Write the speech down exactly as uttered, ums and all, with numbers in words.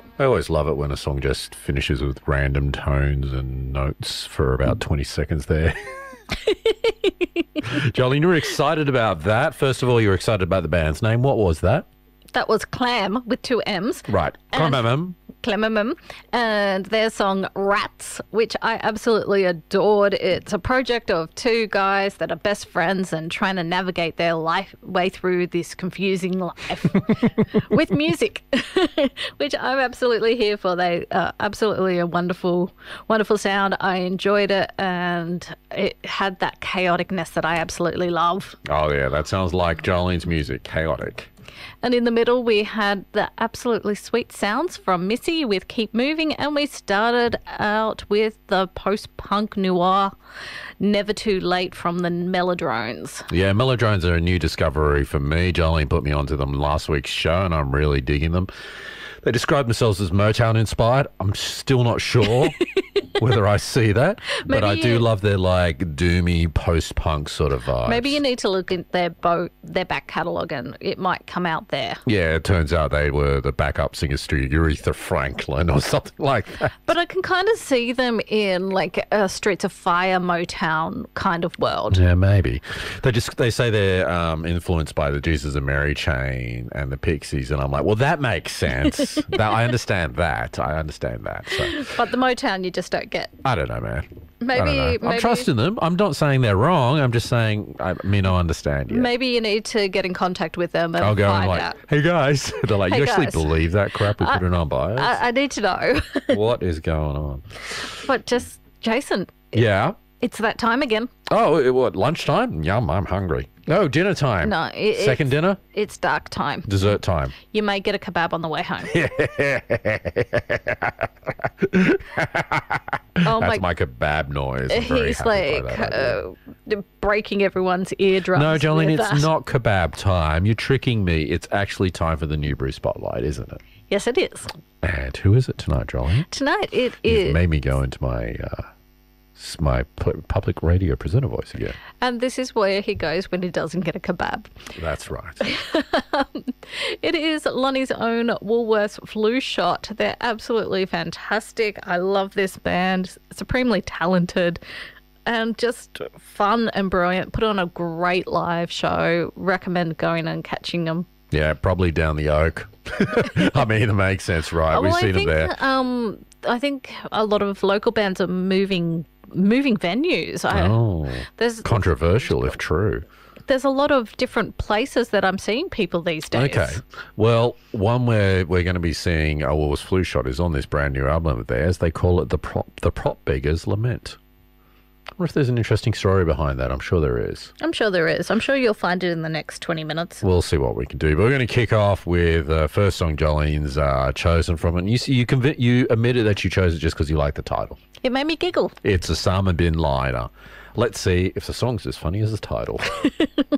I always love it when a song just finishes with random tones and notes for about twenty seconds there. Jolene, you were excited about that. First of all, you were excited about the band's name. What was that? That was Clam with two M's. Right. Clam. Clememem, and their song Rats, which I absolutely adored. It's a project of two guys that are best friends and trying to navigate their life way through this confusing life with music, which I'm absolutely here for. They are absolutely a wonderful, wonderful sound. I enjoyed it, and it had that chaoticness that I absolutely love. Oh, yeah, that sounds like Jolene's music, chaotic. And in the middle, we had the absolutely sweet sounds from Missy with Keep Moving. And we started out with the post-punk noir Never Too Late from the Melodrones. Yeah, Melodrones are a new discovery for me. Jolene put me onto them last week's show, and I'm really digging them. They describe themselves as Motown-inspired. I'm still not sure whether I see that, but Maybe I do you- love their, like, doomy post-punk sort of vibes. Maybe you need to look at their bo- their back catalogue and it might come out there. Yeah, it turns out they were the backup singers to Aretha Franklin or something like that. But I can kind of see them in like a Streets of Fire Motown kind of world. Yeah, maybe. They just they say they're um, influenced by the Jesus and Mary chain and the Pixies, and I'm like, well, that makes sense. that I understand that. I understand that. So But the Motown you just don't get. I don't know, man. Maybe, I don't know. I'm maybe trusting them. I'm not saying they're wrong. I'm just saying, I mean, I understand. Yeah. Maybe you need to get in contact with them and I'll go find and like, out. hey guys. They're like, Hey, you actually guys. believe that crap we put it on bios? I, I need to know. What is going on? But just, Jason, Yeah. it's that time again. Oh, it, what, lunchtime? Yum, I'm hungry. No, dinner time. No, it, Second it's, dinner? It's dark time. Dessert time. You may get a kebab on the way home. Oh That's my! my kebab noise. I'm very He's happy by like that idea. uh, breaking everyone's eardrums. No, Jolene, with it's that. not kebab time. You're tricking me. It's actually time for the Newbury Spotlight, isn't it? Yes, it is. And who is it tonight, Jolene? Tonight it You've is. made me go into my uh, s- my pu- public radio presenter voice again. And this is where he goes when he doesn't get a kebab. That's right. It is Lonnie's own Woolworths Flu Shot. They're absolutely fantastic. I love this band. Supremely talented and just fun and brilliant. Put on a great live show. Recommend going and catching them. Yeah, probably down the Oak. I mean, it makes sense, right? Oh, We've well, seen I think, them there. Um, I think a lot of local bands are moving moving venues. I, Oh, there's controversial if true. there's a lot of different places that I'm seeing people these days. Okay. Well, one where we're going to be seeing a Woolworths Flu Shot is on this brand new album of theirs. They call it the prop the prop beggars lament. I wonder if there's an interesting story behind that. I'm sure there is. I'm sure there is. I'm sure you'll find it in the next twenty minutes. We'll see what we can do. But we're going to kick off with the uh, first song Jolene's uh, chosen from it. And you see, you convi- you admitted that you chose it just because you like the title. It made me giggle. It's Osama bin Laden. Let's see if the song's as funny as the title.